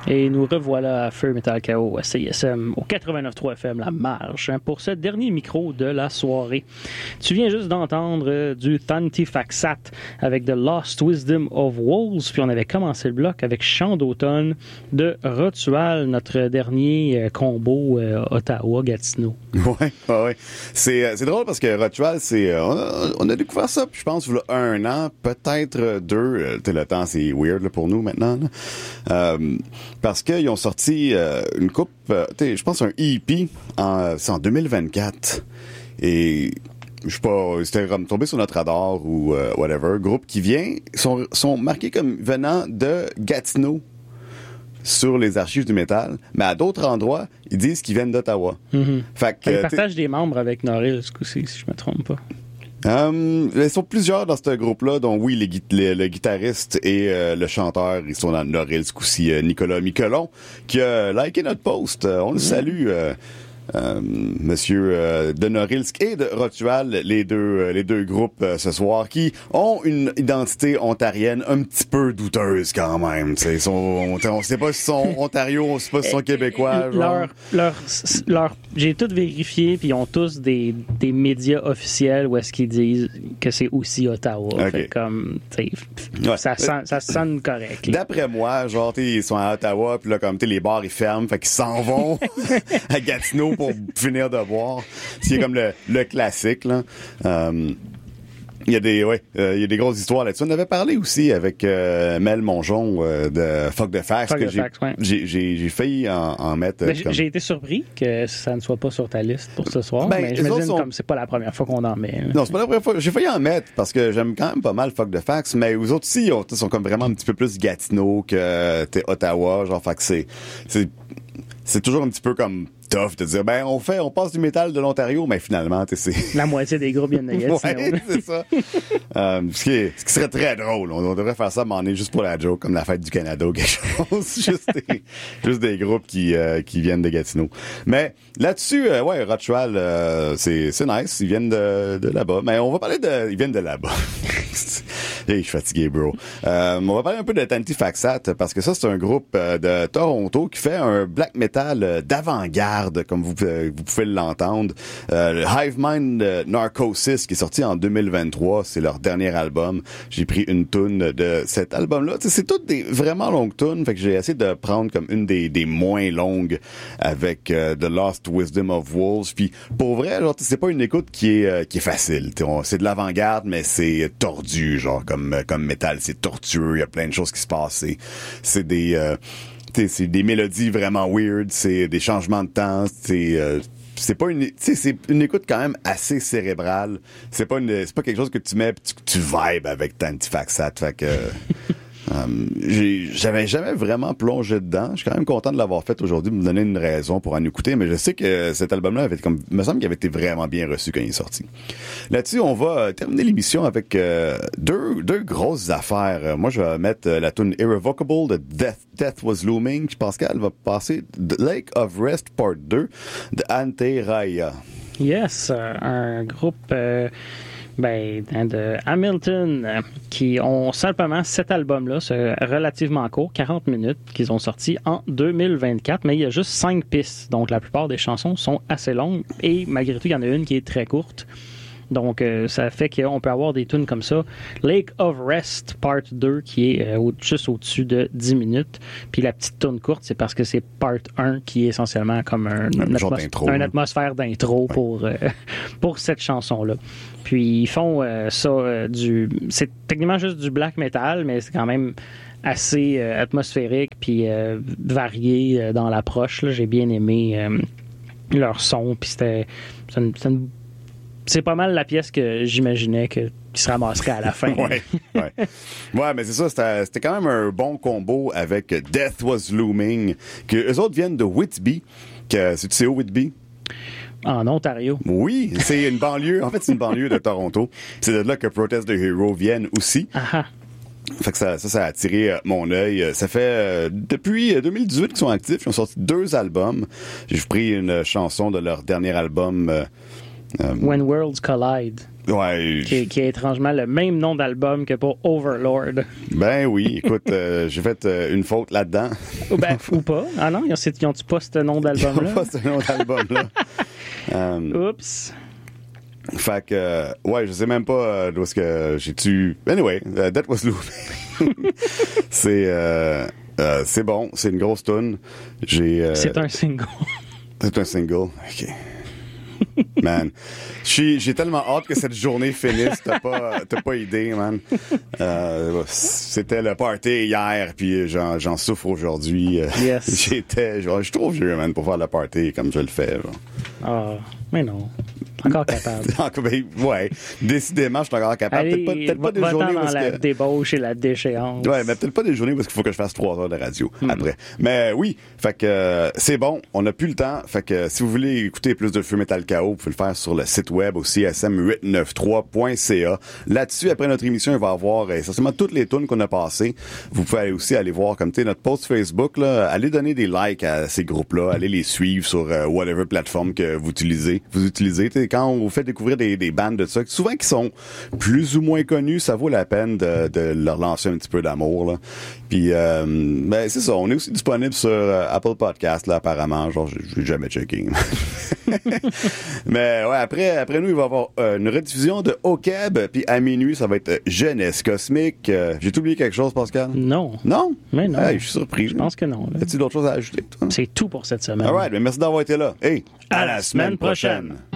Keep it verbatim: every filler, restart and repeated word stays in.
Et nous revoilà à Feu Metal K O à C I S M au quatre-vingt-neuf point trois F M, la marge, hein, pour ce dernier micro de la soirée. Tu viens juste d'entendre euh, du Tantifaxat avec The Lost Wisdom of Wolves, puis on avait commencé le bloc avec Chant d'automne de Rotual, notre dernier euh, combo euh, Ottawa-Gatineau. Ouais, ouais, ouais. C'est, c'est drôle parce que Rotual, c'est, euh, on, a, on a découvert ça, je pense, il y a un an, peut-être deux. Euh, le temps, c'est weird là, pour nous maintenant. Là. Euh, parce qu'ils ont sorti euh, une coupe, euh, je pense un E P, en, c'est en deux mille vingt-quatre. Et je sais pas, c'était comme tombé sur notre radar ou euh, whatever. Groupe qui vient, sont, sont marqués comme venant de Gatineau sur les archives du métal, mais à d'autres endroits, ils disent qu'ils viennent d'Ottawa. Mm-hmm. Fait que, ils partagent des membres avec Noril, ce coup-ci, si je me trompe pas. Um, ils sont plusieurs dans ce groupe-là, dont oui, les, les, le guitariste et euh, le chanteur, ils sont dans le Noril, ce coup-ci, euh, Nicolas Miquelon, qui a liké notre post. Euh, on le salue, euh, euh, monsieur euh, de Norilsk et de Rotual, les deux, euh, les deux groupes euh, ce soir, qui ont une identité ontarienne un petit peu douteuse quand même. Ils sont, on, on sait pas s'ils sont Ontario, on sait pas s'ils sont québécois. Leur, leur, leur, j'ai tout vérifié, puis ils ont tous des, des médias officiels où est-ce qu'ils disent que c'est aussi Ottawa. Okay. Fait comme, ouais. ça, sent, ça sonne correct. Là. D'après moi, genre, ils sont à Ottawa, puis là, comme, les bars, ils ferment, fait qu'ils s'en vont à Gatineau pour finir de boire. Ce qui est comme le, le classique, là. Um, Il y a des, ouais, euh, il y a des grosses histoires là-dessus. On avait parlé aussi avec euh, Mel Mongeon euh, de Fuck the Facts. Fuck que the j'ai, facts, ouais. j'ai, j'ai, j'ai failli en, en mettre. Ben, comme... J'ai été surpris que ça ne soit pas sur ta liste pour ce soir. Ben, mais j'imagine sont... comme c'est pas la première fois qu'on en met. Hein. Non, c'est pas la première fois. J'ai failli en mettre parce que j'aime quand même pas mal Fuck the Facts, mais eux autres aussi, ils sont comme vraiment un petit peu plus Gatineau que t'es Ottawa. Genre, fait que c'est, c'est, c'est toujours un petit peu comme tough de dire, ben, on fait, on passe du métal de l'Ontario, mais finalement, tu sais, c'est... La moitié des groupes viennent de Gatineau. Ouais, c'est ça. euh, ce, qui est, ce qui serait très drôle. On, on devrait faire ça, mais on est juste pour la joke, comme la fête du Canada ou quelque chose. juste, des, juste des groupes qui, euh, qui viennent de Gatineau. Mais là-dessus, euh, ouais, Rotual, euh, c'est, c'est nice. Ils viennent de, de là-bas. Mais on va parler de... Ils viennent de là-bas. Hey, je suis fatigué, bro. Euh, on va parler un peu de Tantifaxat, parce que ça, c'est un groupe euh, de Toronto qui fait un black metal euh, d'avant-garde, comme vous, euh, vous pouvez l'entendre. Euh, le Hive Mind euh, Narcosis, qui est sorti en deux mille vingt-trois, c'est leur dernier album. J'ai pris une toune de cet album-là. T'sais, c'est toutes des vraiment longues tounes, fait que j'ai essayé de prendre comme une des, des moins longues avec euh, The Lost Wisdom of Wolves. Puis pour vrai, genre, c'est pas une écoute qui est, euh, qui est facile. On, c'est de l'avant-garde, mais c'est tordu, genre, comme Comme, comme métal, c'est tortueux, il y a plein de choses qui se passent, c'est, c'est des euh, c'est des mélodies vraiment weird, c'est des changements de temps, c'est euh, c'est pas une c'est une écoute quand même assez cérébrale, c'est pas une c'est pas quelque chose que tu mets pis tu, tu vibes avec Tantifaxat, fait que Um, j'ai, j'avais jamais vraiment plongé dedans. Je suis quand même content de l'avoir fait aujourd'hui, de me donner une raison pour en écouter, mais je sais que cet album-là avait comme, me semble qu'il avait été vraiment bien reçu quand il est sorti. Là-dessus, on va terminer l'émission avec euh, deux, deux grosses affaires. Moi, je vais mettre euh, la tune Irrevocable de Death, Death Was Looming. Je pense qu'elle va passer The Lake of Rest Part deux de Ante Raya. Yes, euh, un groupe... Euh... Ben, de Hamilton, euh, qui ont simplement cet album-là, c'est relativement court, quarante minutes, qu'ils ont sorti en deux mille vingt-quatre, mais il y a juste cinq pistes, donc la plupart des chansons sont assez longues, et malgré tout, il y en a une qui est très courte. Donc, euh, ça fait qu'on peut avoir des tunes comme ça. Lake of Rest, Part deux, qui est euh, au, juste au-dessus de dix minutes. Puis la petite tune courte, c'est parce que c'est Part un qui est essentiellement comme un, un, un, atmos- un atmosphère d'intro ouais. pour, euh, pour cette chanson-là. Puis ils font euh, ça euh, du... C'est techniquement juste du black metal, mais c'est quand même assez euh, atmosphérique puis euh, varié euh, dans l'approche. Là. J'ai bien aimé euh, leur son. Puis c'était... C'est une, c'est une C'est pas mal la pièce que j'imaginais que, qui se ramasserait à la fin. ouais, ouais. ouais, mais c'est ça, c'était, c'était quand même un bon combo avec Death Was Looming, que eux autres viennent de Whitby. Que, tu sais où Whitby? En Ontario. Oui, c'est une banlieue. En fait, c'est une banlieue de Toronto. C'est de là que Protest the Hero viennent aussi. Ah. Fait que ça, ça, ça a attiré euh, mon œil. Ça fait euh, depuis deux mille dix-huit qu'ils sont actifs. Ils ont sorti deux albums. J'ai pris une chanson de leur dernier album. Euh, Um, When Worlds Collide. Ouais. Qui, qui a étrangement le même nom d'album que pour Overlord. Ben oui, écoute, euh, j'ai fait euh, une faute là-dedans. Ben, ou pas. Ah non, ils ont-tu pas ce nom d'album-là? Ils ont pas ce nom d'album-là. um, Oups. Fait que, euh, ouais, je sais même pas euh, d'où est-ce que j'ai-tu... Anyway, uh, That Was Looping. c'est, euh, euh, c'est bon, c'est une grosse toune. J'ai... Euh, c'est un single. C'est un single? OK. Man, j'ai, j'ai tellement hâte que cette journée finisse. T'as pas, t'as pas idée, man. Euh, c'était le party hier, puis j'en, j'en souffre aujourd'hui. Yes. J'étais, genre, je suis trop vieux, man, pour faire le party comme je le fais. Ah, oh, mais non. Encore capable. Ouais, décidément, je suis encore capable. Allez, peut-être pas, peut-être pas des va-t'en journées dans parce la que... débauche et la déchéance. Ouais, mais peut-être pas des journées parce qu'il faut que je fasse trois heures de radio mm. après. Mais oui, fait que euh, c'est bon, on n'a plus le temps. Fait que si vous voulez écouter plus de Feu Metal Chaos, vous pouvez le faire sur le site web au c s m huit cent quatre-vingt-treize point c a. Là-dessus, après notre émission, il va y avoir essentiellement toutes les tunes qu'on a passées. Vous pouvez aller aussi aller voir comme tu sais notre post Facebook là, allez donner des likes à ces groupes-là, allez les suivre sur euh, whatever plateforme que vous utilisez. Vous utilisez, tu sais, quand on vous fait découvrir des, des bandes de ça, souvent qui sont plus ou moins connus, ça vaut la peine de, de leur lancer un petit peu d'amour là. Puis euh, ben c'est ça, on est aussi disponible sur euh, Apple Podcast là apparemment, genre je vais jamais checker. Mais ouais, après après nous il va y avoir euh, une rediffusion de Okeb, puis à minuit ça va être euh, Jeunesse Cosmique. Euh, j'ai oublié quelque chose, Pascal? Non. Non? Mais non. Hey, je suis surpris. Je pense que non. As-tu d'autres choses à ajouter, toi? C'est tout pour cette semaine. All right, mais merci d'avoir été là. Hey, à, à la semaine, semaine prochaine. prochaine.